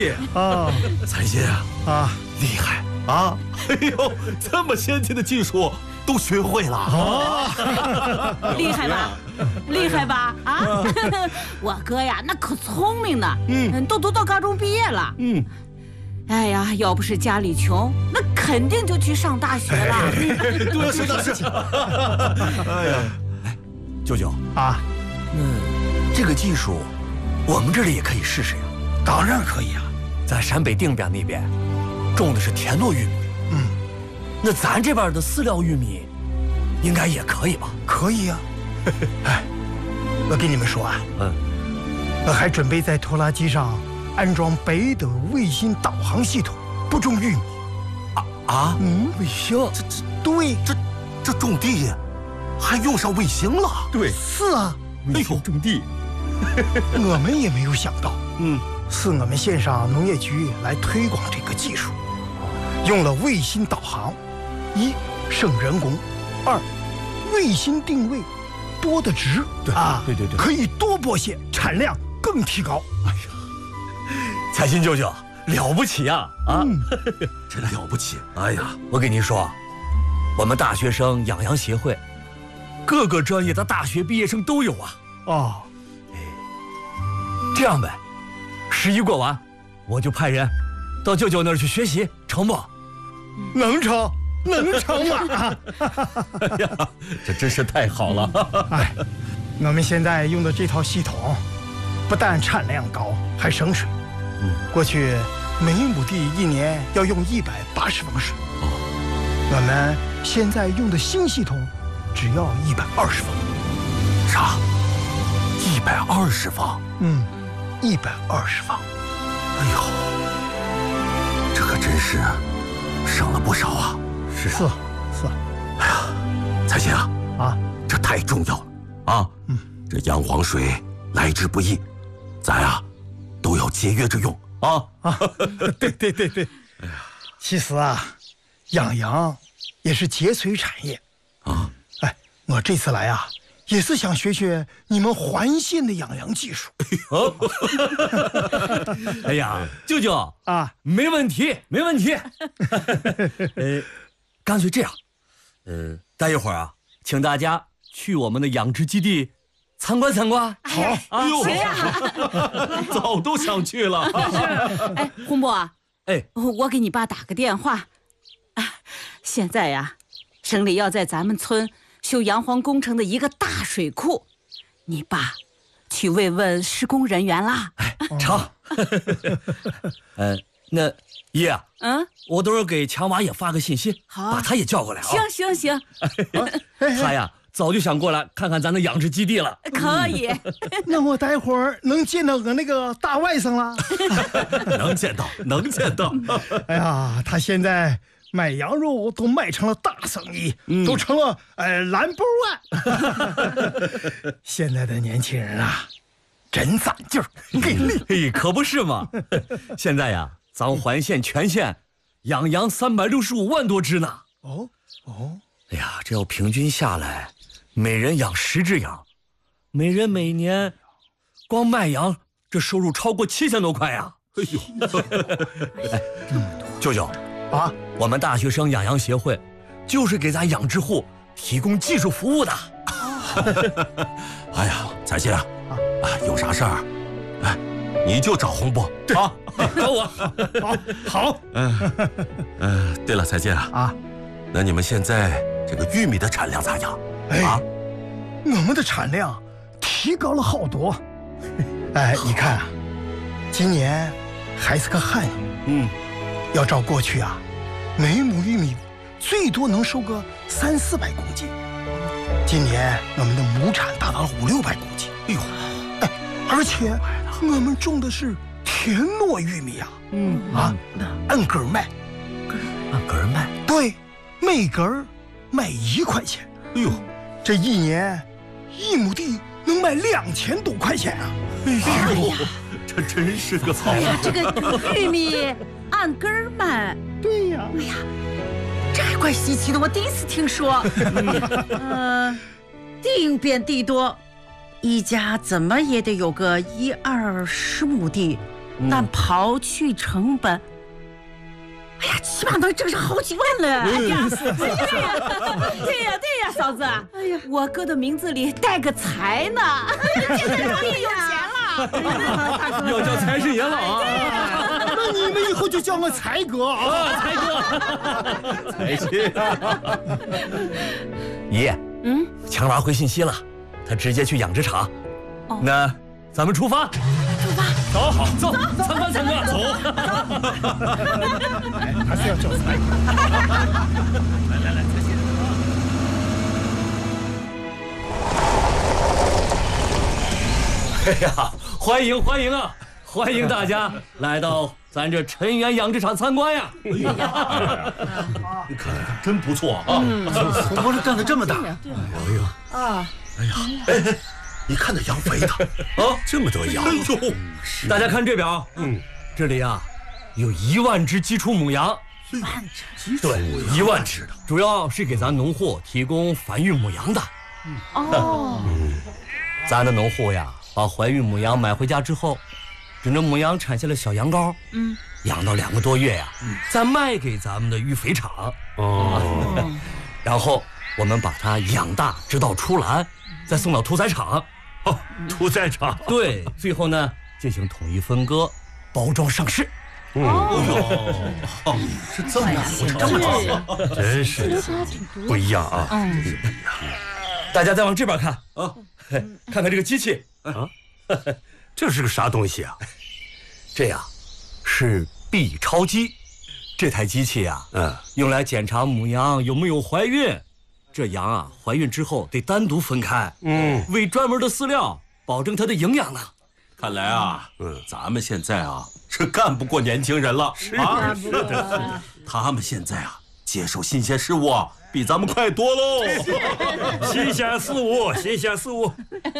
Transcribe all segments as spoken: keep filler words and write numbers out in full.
啊， 彩信啊啊， 厉害啊！哎呦，这么先进的技术都学会了啊！ 厉害吧？厉害吧？啊！我哥呀，那可聪明呢，嗯，都读到高中毕业了，嗯。哎呀，要不是家里穷，那肯定就去上大学了。 对，是的，是。哎呀，哎，舅舅啊， 那这个技术，我们这里也可以试试呀。 当然可以啊， 在陕北定边那边，种的是田糯玉米。嗯，那咱这边的饲料玉米，应该也可以吧？ 可以呀。哎，我跟你们说啊， 嗯， 我还准备在拖拉机上安装北斗卫星导航系统，不种玉米。 啊啊！ 嗯， 卫星，这这对， 这这种地还用上卫星了？ 对，是啊， 卫星种地， 我们也没有想到， 嗯， 是我们县上农业局来推广这个技术，用了卫星导航，一省人工，二卫星定位多得值， 对啊，对对对， 可以多播些，产量更提高。 哎呀，彩信舅舅了不起呀！啊，嗯、真了不起！哎呀，我跟你说，我们大学生养羊协会，各个专业的大学毕业生都有啊。 哦， 哎，这样呗，十一过完，我就派人到舅舅那儿去学习，成不？ 能成，能成嘛！ 哎呀，这真是太好了！ 哎，我们现在用的这套系统，不但产量高，还省水。嗯，过去每亩地一年要用一百八十方水，哦，我们现在用的新系统只要一百二十方。 啥？一百二十方？ 嗯，一百二十方。 哎呦，这可真是省了不少啊！ 是是是。 哎呀，彩信啊啊， 这太重要了啊！嗯，这洋黄水来之不易，咱呀都要节约着用啊啊！对对对对。哎呀，其实啊，养羊也是节水产业啊。哎，我这次来啊，也是想学学你们环县的养羊技术。 哎呀，舅舅啊， 没问题，没问题。呃，干脆这样，呃，待一会儿啊，请大家去我们的养殖基地参观参观。 好， 哎呦，行呀， 早都想去了。 哎，洪伯， 哎， 我给你爸打个电话。啊，现在呀，省里要在咱们村修洋黄工程的一个大水库，你爸去慰问施工人员啦。 哎，成。呃，那爷啊， 嗯， 我等会儿给强娃也发个信息， 好， 把他也叫过来啊。 行行行， 他呀早就想过来看看咱的养殖基地了。 可以。 那我待会儿能见到我那个大外甥了？ 能见到，能见到。 哎呀，他现在卖羊肉都卖成了大生意，嗯、都成了呃 number one。现在的年轻人啊，真攒劲儿，给力！ 嘿，可不是嘛！现在呀，咱环县全县养羊三百六十五万多只呢。 哦哦， 哎呀，这要平均下来，每人养十只羊，每人每年光卖羊这收入超过七千多块呀！哎呦，哎，舅舅啊， 我们大学生养羊协会就是给咱养殖户提供技术服务的。哎呀，彩信啊，啊，有啥事儿，哎，你就找洪伯啊，找我。 好，好。 嗯嗯，对了，彩信啊， 啊， 那你们现在这个玉米的产量咋样？ 哎， 啊， 我们的产量提高了好多。哎，你看啊，今年还是个旱年， 嗯， 要照过去啊，每亩玉米最多能收个三四百公斤。今年我们的亩产达到了五六百公斤。 哎呦， 哎，而且我们种的是田糯玉米啊，嗯啊，按根卖， 按根卖， 对，每根卖一块钱。 哎呦， 这一年一亩地能卖两千多块钱啊！ 哎呦，这真是个好。 哎呀，这个玉米按根卖， 对呀。 哎呀，这还怪稀奇的，我第一次听说。 呃，定边地多，一家怎么也得有个一二十亩地， 但刨去成本，哎呀，起码能挣上好几万了。 哎呀，对呀，对呀，对呀，嫂子，哎呀，我哥的名字里带个财呢，现在终于有钱了， 要叫财神爷了啊！ 那你们以后就叫我财哥啊， 财哥，财神。爷，嗯，强娃回信息了，他直接去养殖场。哦，那咱们出发。 出发。 走，好，走，参观参观，走。 还是要叫财哥。 来来来，财神。哎呀，欢迎欢迎啊！欢迎大家来到咱这陈园养殖场参观呀！哎呀，你看看，真不错啊！ 当时干得这么大，哎呦啊！ 哎呀，哎，你看那羊肥的啊，这么多羊！哎呦， 大家看这表，嗯，这里呀有一万只基础母羊， 一万只， 对，一万只的，主要是给咱农户提供繁育母羊的。哦，咱的农户呀，把怀孕母羊买回家之后，等着母羊产下了小羊羔，嗯，养到两个多月呀，嗯，再卖给咱们的育肥场。哦，然后我们把它养大，直到出栏，再送到屠宰场。 哦，屠宰场。 对，最后呢进行统一分割，包装上市。 哦，哦，是这么这么大，真是不一样啊！嗯， 大家再往这边看啊，看看这个机器啊， 这是个啥东西啊？ 这呀是 B 超机，这台机器啊，嗯，用来检查母羊有没有怀孕。这羊啊怀孕之后得单独分开，嗯，喂专门的饲料，保证它的营养呢。 看来啊，嗯，咱们现在啊是干不过年轻人了，是啊，是的，是的。他们现在啊接受新鲜事物啊比咱们快多喽。 新鲜事物，新鲜事物。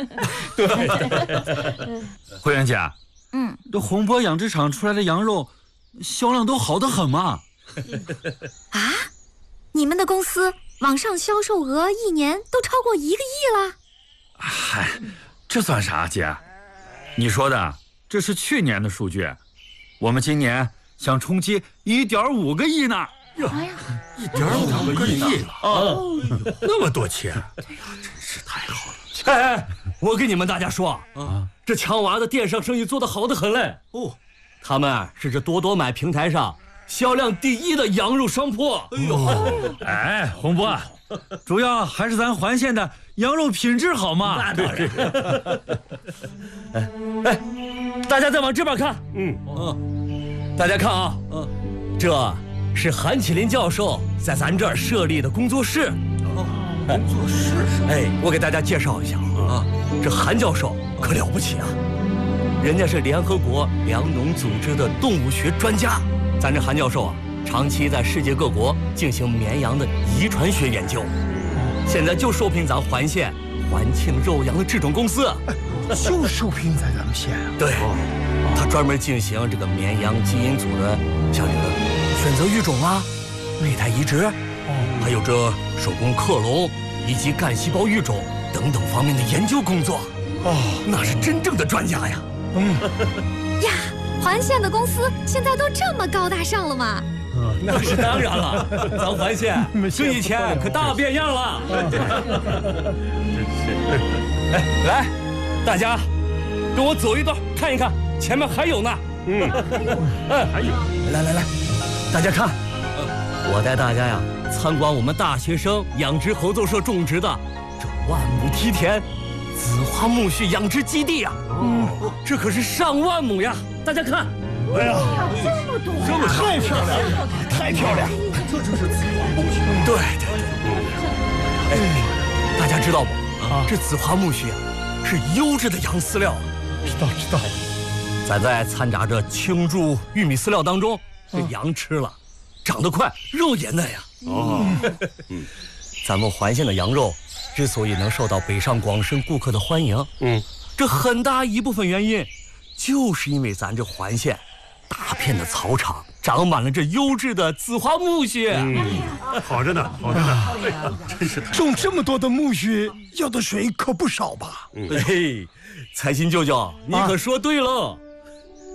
对。慧媛姐，嗯，这洪波养殖场出来的羊肉销量都好得很嘛。 啊，你们的公司网上销售额一年都超过一个亿了。 嗨，这算啥，姐？你说的这是去年的数据，我们今年想冲击一点五个亿呢。 哎呀， 一点五个亿了啊！那么多钱，哎呀，真是太好了！ 哎哎，我跟你们大家说啊，这强娃的电商生意做得好得很嘞。哦，他们是这多多买平台上销量第一的羊肉商铺。哎呦，哎，洪波，主要还是咱环县的羊肉品质好嘛。 那当然。哎哎，大家再往这边看，嗯嗯，大家看啊，嗯，这是韩启林教授在咱这儿设立的工作室。哦，工作室。哎，我给大家介绍一下啊，这韩教授可了不起啊，人家是联合国粮农组织的动物学专家。咱这韩教授啊，长期在世界各国进行绵羊的遗传学研究，现在就受聘咱环县环庆肉羊的制种公司。 就受聘在咱们县啊？ 对，他专门进行这个绵羊基因组的，像这个选择育种啊、胚胎移植，还有这手工克隆以及干细胞育种等等方面的研究工作。哦，那是真正的专家呀！ 嗯呀，环县的公司现在都这么高大上了吗？ 那是当然了，咱环县跟以前可大变样了。真是，哎，来，大家跟我走一段，看一看，前面还有呢。嗯，哎，还有，来来来，大家看，我带大家呀参观我们大学生养殖合作社种植的这万亩梯田紫花苜蓿养殖基地呀。嗯，这可是上万亩呀，大家看。 哎呀， 这么多， 这么太漂亮了，太漂亮！ 这就是紫花苜蓿。 对对对。哎，大家知道不？啊，这紫花苜蓿啊，是优质的羊饲料。 知道知道。 咱在掺杂着青贮玉米饲料当中，这羊吃了，长得快，肉也嫩呀。哦。嗯，咱们环县的羊肉之所以能受到北上广深顾客的欢迎，嗯，这很大一部分原因，就是因为咱这环县大片的草场长满了这优质的紫花苜蓿。 嗯，好着呢，好着呢。哎呀，真是种这么多的苜蓿，要的水可不少吧？ 嗯，嘿，财新舅舅，你可说对了。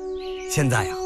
现在呀，